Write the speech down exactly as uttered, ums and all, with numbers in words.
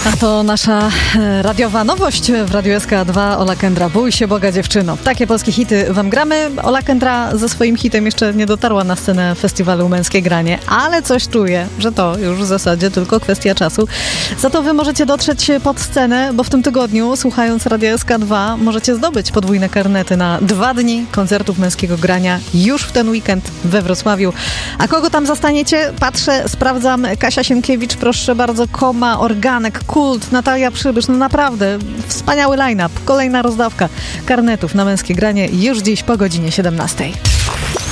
A to nasza e, radiowa nowość w Radiu S K dwa. Ola Kendra, bój się Boga, dziewczyno. Takie polskie hity wam gramy. Ola Kendra ze swoim hitem jeszcze nie dotarła na scenę festiwalu Męskie Granie, ale coś czuję, że to już w zasadzie tylko kwestia czasu. Za to wy możecie dotrzeć pod scenę, bo w tym tygodniu, słuchając Radia S K dwa, możecie zdobyć podwójne karnety na dwa dni koncertów Męskiego Grania już w ten weekend we Wrocławiu. A kogo tam zastaniecie? Patrzę, sprawdzam. Kasia Sienkiewicz, proszę bardzo, Koma, Organek, Kult, Natalia Przybysz. No naprawdę, wspaniały line-up. Kolejna rozdawka karnetów na Męskie Granie już dziś po godzinie siedemnastej.